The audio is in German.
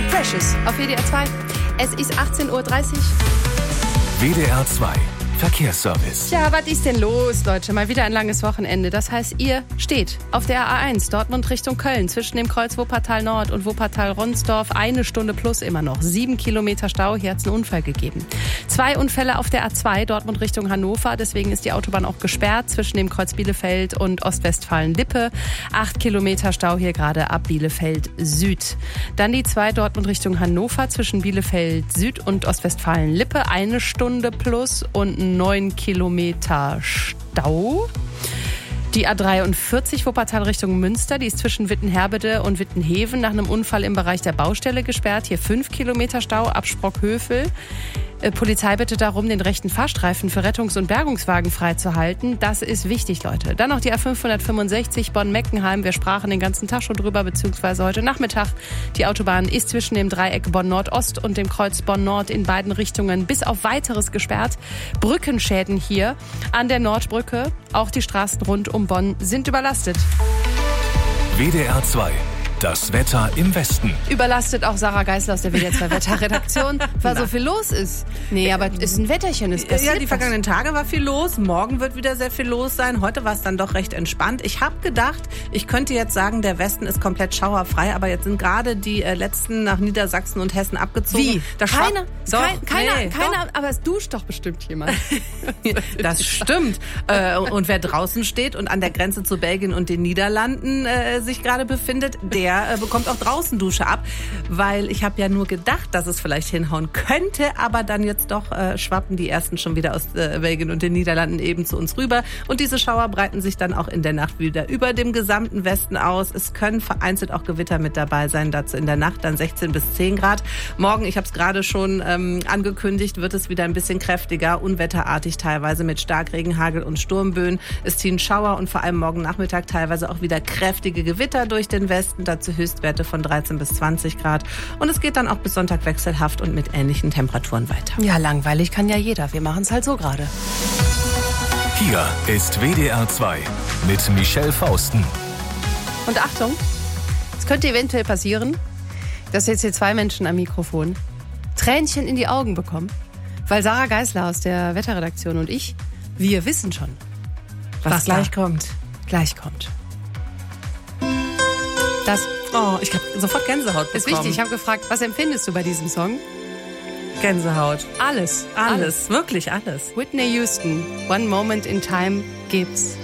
Kid Precious auf WDR 2. Es ist 18:30 Uhr. WDR 2 Verkehrsservice. Tja, was ist denn los, Leute? Mal wieder ein langes Wochenende. Das heißt, ihr steht auf der A1 Dortmund Richtung Köln zwischen dem Kreuz Wuppertal Nord und Wuppertal-Ronsdorf. 1 Stunde plus immer noch. 7 Kilometer Stau. Hier hat es einen Unfall gegeben. 2 Unfälle auf der A2 Dortmund Richtung Hannover. Deswegen ist die Autobahn auch gesperrt zwischen dem Kreuz Bielefeld und Ostwestfalen-Lippe. 8 Kilometer Stau hier gerade ab Bielefeld Süd. Dann die 2 Dortmund Richtung Hannover zwischen Bielefeld Süd und Ostwestfalen-Lippe. 1 Stunde plus und 9 Kilometer Stau. Die A43 Wuppertal Richtung Münster, die ist zwischen Wittenherbede und Wittenheven nach einem Unfall im Bereich der Baustelle gesperrt. Hier 5 Kilometer Stau ab Sprockhövel. Polizei bittet darum, den rechten Fahrstreifen für Rettungs- und Bergungswagen freizuhalten. Das ist wichtig, Leute. Dann noch die A565 Bonn-Meckenheim. Wir sprachen den ganzen Tag schon drüber, beziehungsweise heute Nachmittag. Die Autobahn ist zwischen dem Dreieck Bonn-Nordost und dem Kreuz Bonn-Nord in beiden Richtungen bis auf Weiteres gesperrt. Brückenschäden hier an der Nordbrücke. Auch die Straßen rund um Bonn sind überlastet. WDR 2. Das Wetter im Westen. Überlastet auch Sarah Geisler aus der WDR 2 Wetterredaktion, weil so viel los ist. Nee, aber ist ein Wetterchen. Ist ja, die vergangenen Tage war viel los. Morgen wird wieder sehr viel los sein. Heute war es dann doch recht entspannt. Ich habe gedacht, ich könnte jetzt sagen, der Westen ist komplett schauerfrei. Aber jetzt sind gerade die letzten nach Niedersachsen und Hessen abgezogen. Wie? Keiner, aber es duscht doch bestimmt jemand. Das stimmt. Und wer draußen steht und an der Grenze zu Belgien und den Niederlanden sich gerade befindet, der bekommt auch draußen Dusche ab, weil ich habe ja nur gedacht, dass es vielleicht hinhauen könnte, aber dann jetzt doch schwappen die ersten schon wieder aus Belgien und den Niederlanden eben zu uns rüber und diese Schauer breiten sich dann auch in der Nacht wieder über dem gesamten Westen aus. Es können vereinzelt auch Gewitter mit dabei sein, dazu in der Nacht dann 16 bis 10 Grad. Morgen, ich habe es gerade schon angekündigt, wird es wieder ein bisschen kräftiger, unwetterartig teilweise mit Starkregen, Hagel und Sturmböen. Es ziehen Schauer und vor allem morgen Nachmittag teilweise auch wieder kräftige Gewitter durch den Westen. Dazu Höchstwerte von 13 bis 20 Grad. Und es geht dann auch bis Sonntag wechselhaft und mit ähnlichen Temperaturen weiter. Ja, langweilig kann ja jeder. Wir machen es halt so gerade. Hier ist WDR 2 mit Michelle Fausten. Und Achtung, es könnte eventuell passieren, dass jetzt hier 2 Menschen am Mikrofon Tränchen in die Augen bekommen, weil Sarah Geisler aus der Wetterredaktion und ich, wir wissen schon, was gleich kommt. Gleich kommt. Das ich habe sofort Gänsehaut bekommen. ist wichtig. Ich habe gefragt, was empfindest du bei diesem Song? Gänsehaut. Alles. Wirklich alles. Whitney Houston, One Moment in Time gibt's.